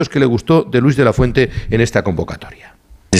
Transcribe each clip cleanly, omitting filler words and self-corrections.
que le gustó de Luis de la Fuente en esta convocatoria.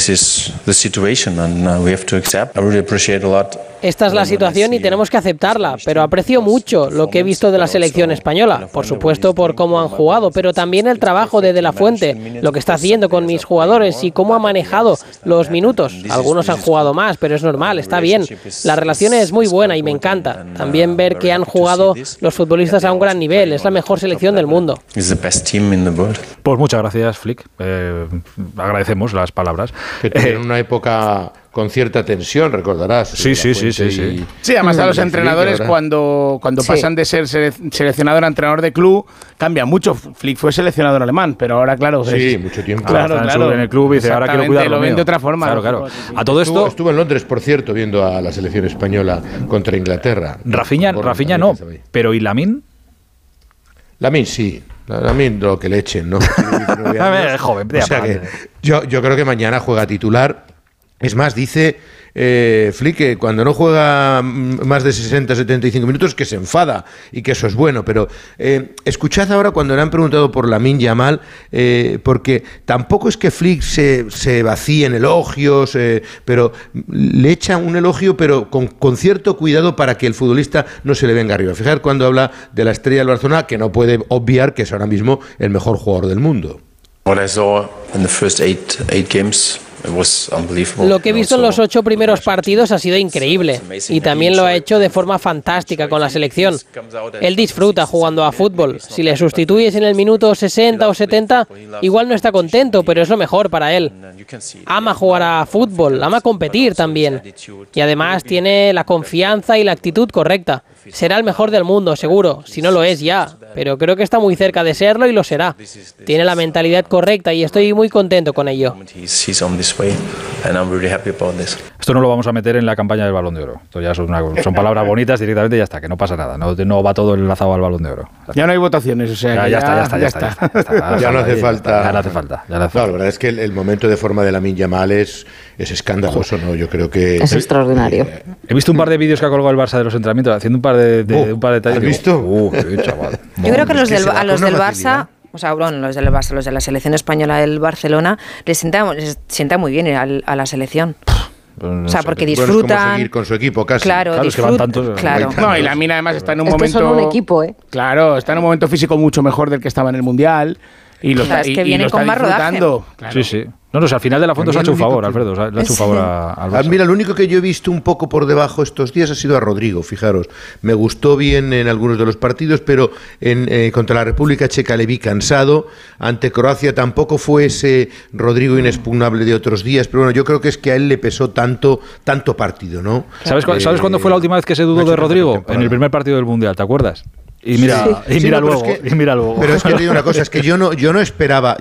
Esta es la situación y tenemos que aceptarla, pero aprecio mucho lo que he visto de la selección española, por supuesto por cómo han jugado, pero también el trabajo de la Fuente, lo que está haciendo con mis jugadores y cómo ha manejado los minutos. Algunos han jugado más, pero es normal, está bien. La relación es muy buena y me encanta. También ver que han jugado los futbolistas a un gran nivel, es la mejor selección del mundo. Pues muchas gracias, Flick. Agradecemos las palabras. Que tuvieron una época con cierta tensión, recordarás. Sí. Sí, además a los entrenadores cuando pasan de ser seleccionador a entrenador de club, cambia mucho. Flick fue seleccionador alemán, pero ahora, claro... Sí, mucho tiempo. Claro. En el club y dice, ahora quiero cuidarlo. Lo ven de otra forma. Claro. A todo esto... Estuvo en Londres, por cierto, viendo a la selección española contra Inglaterra. Rafinha no, pero ¿y Lamine? Lamine sí. Lamine lo que le echen, ¿no? A ver, es joven. O sea que yo creo que mañana juega titular. Es más, dice Flick que cuando no juega más de 60-75 minutos que se enfada y que eso es bueno, pero escuchad ahora cuando le han preguntado por Lamine Yamal, porque tampoco es que Flick se vacíe en elogios, pero le echa un elogio pero con cierto cuidado para que el futbolista no se le venga arriba. Fijaos cuando habla de la estrella del Barcelona, que no puede obviar que es ahora mismo el mejor jugador del mundo. Lo que he visto en los 8 primeros partidos ha sido increíble y también lo ha hecho de forma fantástica con la selección. Él disfruta jugando a fútbol. Si le sustituyes en el minuto 60 o 70, igual no está contento, pero es lo mejor para él. Ama jugar a fútbol, ama competir también. Y además tiene la confianza y la actitud correcta. Será el mejor del mundo, seguro, si no lo es ya, pero creo que está muy cerca de serlo y lo será. Tiene la mentalidad correcta y estoy muy contento con ello. Esto no lo vamos a meter en la campaña del Balón de Oro. Esto ya son palabras bonitas directamente y ya está, que no pasa nada. No va todo enlazado al Balón de Oro. Ya no hay votaciones, o sea, ya está. Ya no hace falta. Ya no hace falta. No, la verdad es que el momento de forma de Lamine Yamal es escandaloso, ¿no? Yo creo que es extraordinario. He visto un par de vídeos que ha colgado el Barça de los entrenamientos haciendo un par de detalles. ¿Has visto? Chaval. Yo creo que los del Barça, o sea, bueno, los del Barça, los de la selección española del Barcelona, les sienta muy bien a la selección. No o sea, sé, porque bueno, disfrutan. Es como seguir con su equipo casi. Claro, es que van tantos. Claro. No, y Lamine además está en un momento. Que son un equipo, ¿eh? Claro, está en un momento físico mucho mejor del que estaba en el Mundial. Y lo es que vienen con más rodaje. Claro. Sí. No, al final de la foto os ha hecho un favor, Alfredo. Le ha hecho un favor al Barça. Mira, lo único que yo he visto un poco por debajo estos días ha sido a Rodrigo, fijaros. Me gustó bien en algunos de los partidos, pero contra la República Checa le vi cansado. Ante Croacia tampoco fue ese Rodrigo inexpugnable de otros días, pero bueno, yo creo que es que a él le pesó tanto partido, ¿no? ¿Sabes cuándo fue la última vez que se dudó de Rodrigo? En el primer partido del Mundial, ¿te acuerdas? Y mira luego. Pero es que te digo una cosa, es que yo no esperaba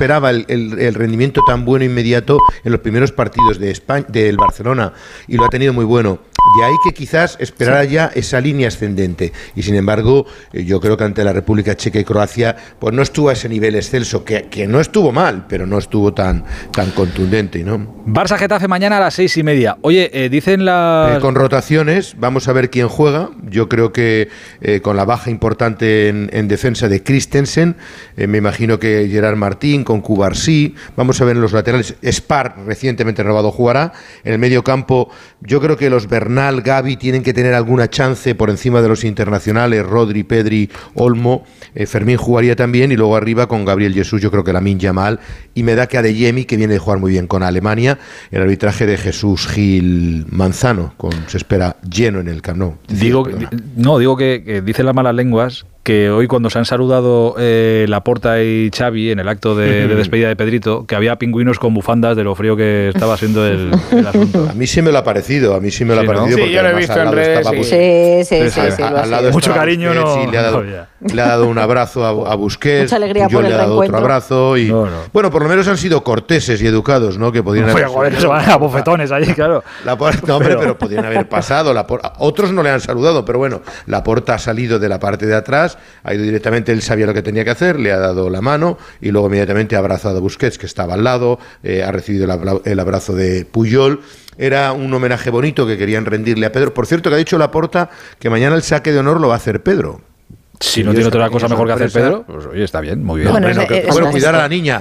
el rendimiento tan bueno inmediato en los primeros partidos de España, del Barcelona, y lo ha tenido muy bueno. De ahí que quizás esperara ya esa línea ascendente. Y sin embargo, yo creo que ante la República Checa y Croacia, pues no estuvo a ese nivel excelso, que no estuvo mal, pero no estuvo tan contundente, ¿no? Barça-Getafe mañana a las 6:30. Oye, dicen con rotaciones, vamos a ver quién juega. Yo creo que con la baja importante en defensa de Christensen, me imagino que Gerard Martín, con Cubarsí, vamos a ver en los laterales. Spar, recientemente renovado, jugará. En el medio campo, yo creo que los Bernal, Gavi tienen que tener alguna chance por encima de los internacionales, Rodri, Pedri, Olmo. Fermín jugaría también, y luego arriba con Gabriel Jesús, yo creo que Lamine Yamal, y me da que Adeyemi, que viene de jugar muy bien con Alemania, el arbitraje de Jesús Gil Manzano, se espera lleno en el Camp Nou. Digo que dicen las malas lenguas que hoy, cuando se han saludado Laporta y Xavi en el acto de despedida de Pedrito, que había pingüinos con bufandas de lo frío que estaba siendo el asunto. A mí sí me lo ha parecido, ¿no? Sí, yo lo he visto en redes. Sí. Al lado mucho cariño, Busquets, no. Le ha dado un abrazo a Busquets. Mucha alegría yo por le he dado otro abrazo. Y, bueno, por lo menos han sido corteses y educados, ¿no? Que podían haber. Se van a bofetones allí, claro. Pero podían haber pasado. Otros no le han saludado, pero bueno, Laporta ha salido de la parte de atrás, ha ido directamente, él sabía lo que tenía que hacer, le ha dado la mano y luego inmediatamente ha abrazado a Busquets, que estaba al lado, ha recibido el abrazo de Puyol. Era un homenaje bonito que querían rendirle a Pedro. Por cierto, que ha dicho Laporta que mañana el saque de honor lo va a hacer Pedro. Si no tiene otra cosa mejor que hacer Pedro, pues oye, está bien, muy bien. Bueno, cuidar a la niña.